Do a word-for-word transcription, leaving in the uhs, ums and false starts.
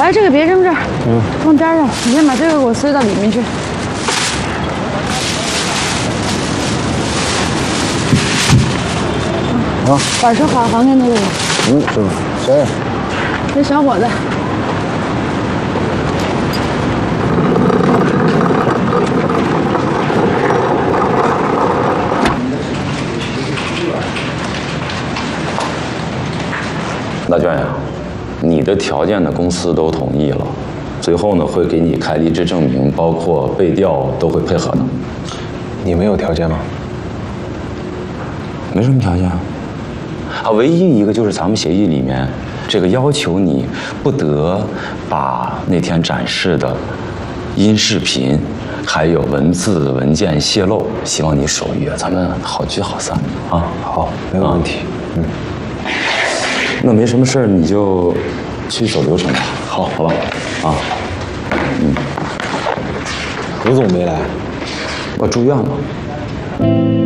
哎，这个别扔这儿，嗯，放边上。你先把这个给我塞到里面去。啊，把车还还给那个人。 嗯，是吧？谁？ 这小伙子。 大娟呀，你的条件呢，公司都同意了，最后呢会给你开离职证明，包括备调都会配合的。 你没有条件吗？ 没什么条件啊，啊，唯一一个就是咱们协议里面这个要求你不得把那天展示的音视频还有文字文件泄露，希望你守约，咱们好聚好散啊。 好，没有问题。嗯。 那没什么事儿，你就去走流程吧。好，好吧，啊，嗯， 胡总没来， 我住院了。